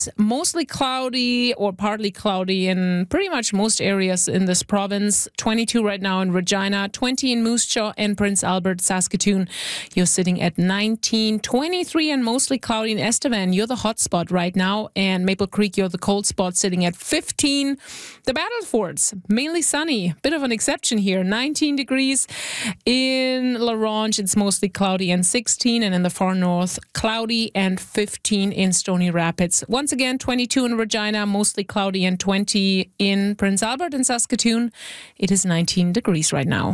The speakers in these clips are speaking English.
Mostly cloudy or partly cloudy in pretty much most areas in this province. 22 right now in Regina, 20 in Moose Jaw and Prince Albert, Saskatoon. You're sitting at 19, 23 and mostly cloudy in Estevan. You're the hot spot right now. And Maple Creek, you're the cold spot, sitting at 15. The Battlefords, mainly sunny. Bit of an exception here. 19 degrees. In La Ronge, it's mostly cloudy and 16. And in the far north, cloudy and 15 in Stony Rapids. Once again, 22 in Regina, mostly cloudy, and 20 in Prince Albert and Saskatoon. It is 19 degrees right now.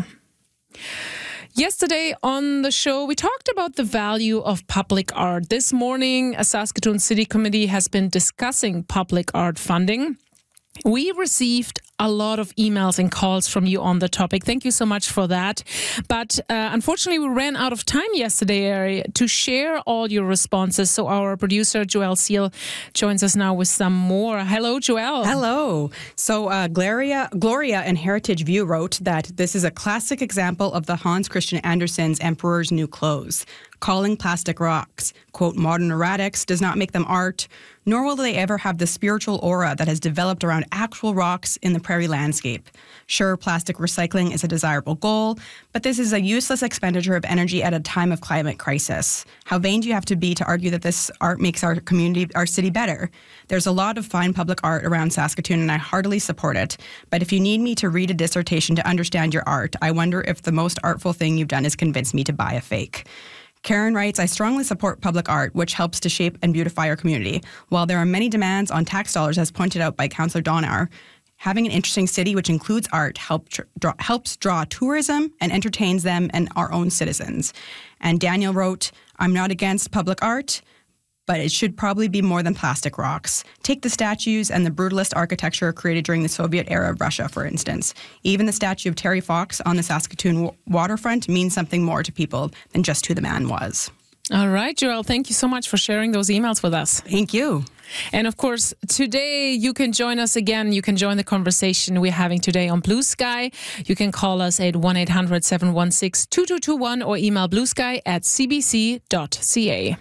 Yesterday on the show, we talked about the value of public art. This morning, a Saskatoon City Committee has been discussing public art funding. We received a lot of emails and calls from you on the topic. Thank you so much for that. But unfortunately, we ran out of time yesterday to share all your responses. So our producer, Joelle Seal, joins us now with some more. Hello, Joelle. Hello. So Gloria and Heritage View wrote that this is a classic example of the Hans Christian Andersen's Emperor's New Clothes. Calling plastic rocks, quote, modern erratics does not make them art, nor will they ever have the spiritual aura that has developed around actual rocks in the prairie landscape. Sure, plastic recycling is a desirable goal, but this is a useless expenditure of energy at a time of climate crisis. How vain do you have to be to argue that this art makes our community, our city better? There's a lot of fine public art around Saskatoon, and I heartily support it. But if you need me to read a dissertation to understand your art, I wonder if the most artful thing you've done is convince me to buy a fake. Karen writes, I strongly support public art, which helps to shape and beautify our community. While there are many demands on tax dollars, as pointed out by Councillor Donauer, having an interesting city which includes art helps draw tourism and entertains them and our own citizens. And Daniel wrote, I'm not against public art, but it should probably be more than plastic rocks. Take the statues and the brutalist architecture created during the Soviet era of Russia, for instance. Even the statue of Terry Fox on the Saskatoon waterfront means something more to people than just who the man was. All right, Joelle, thank you so much for sharing those emails with us. Thank you. And of course, today you can join us again. You can join the conversation we're having today on Blue Sky. You can call us at 1-800-716-2221 or email bluesky@cbc.ca.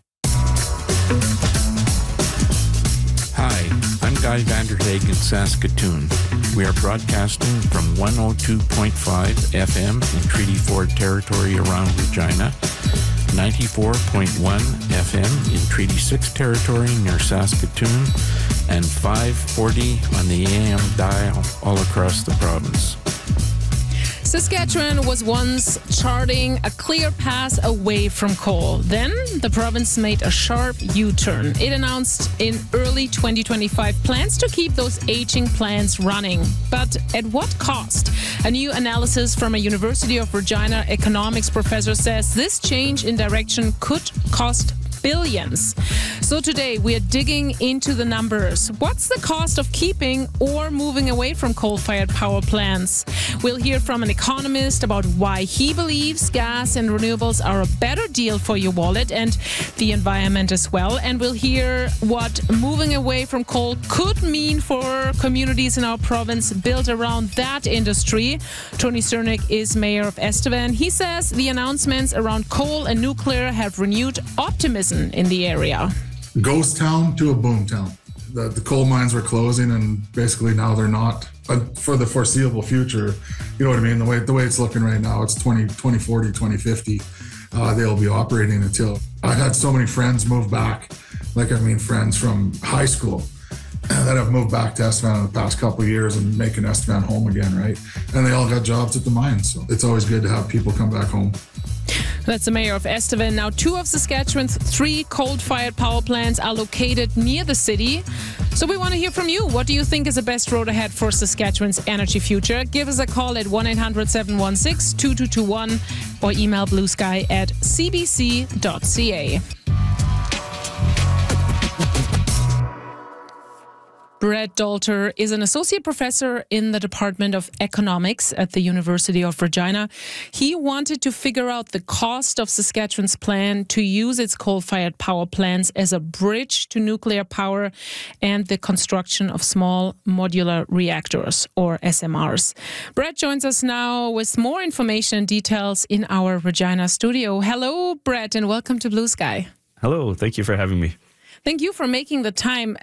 Hi, I'm Guy Vanderhaeg in Saskatoon. We are broadcasting from 102.5 FM in Treaty 4 territory around Regina, 94.1 FM in Treaty 6 territory near Saskatoon, and 540 on the AM dial all across the province. Saskatchewan was once charting a clear path away from coal. Then the province made a sharp U-turn. It announced in early 2025 plans to keep those aging plants running. But at what cost? A new analysis from a University of Regina economics professor says this change in direction could cost billions. So today we are digging into the numbers. What's the cost of keeping or moving away from coal-fired power plants? We'll hear from an economist about why he believes gas and renewables are a better deal for your wallet and the environment as well. And we'll hear what moving away from coal could mean for communities in our province built around that industry. Tony Cernik is mayor of Estevan. He says the announcements around coal and nuclear have renewed optimism in the area. Ghost town to a boom town. The coal mines were closing and basically now they're not. But for the foreseeable future, you know what I mean? The way it's looking right now, it's 2040, 2050. They'll be operating until. I've had so many friends move back, friends from high school that have moved back to Estevan in the past couple of years and making Estevan home again, right? And they all got jobs at the mines. So it's always good to have people come back home. That's the mayor of Estevan. Now, 2 of Saskatchewan's 3 coal-fired power plants are located near the city. So we want to hear from you. What do you think is the best road ahead for Saskatchewan's energy future? Give us a call at 1-800-716-2221 or email bluesky@cbc.ca. Brett Dalter is an associate professor in the Department of Economics at the University of Regina. He wanted to figure out the cost of Saskatchewan's plan to use its coal-fired power plants as a bridge to nuclear power and the construction of small modular reactors, or SMRs. Brett joins us now with more information and details in our Regina studio. Hello, Brett, and welcome to Blue Sky. Hello, thank you for having me. Thank you for making the time.